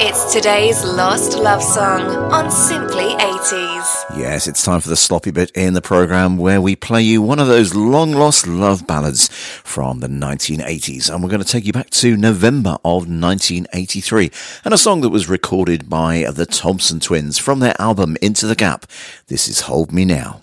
It's today's Lost Love Song on Simply 80s. Yes, it's time for the sloppy bit in the programme where we play you one of those long-lost love ballads from the 1980s. And we're going to take you back to November of 1983 and a song that was recorded by the Thompson Twins from their album Into the Gap. This is Hold Me Now.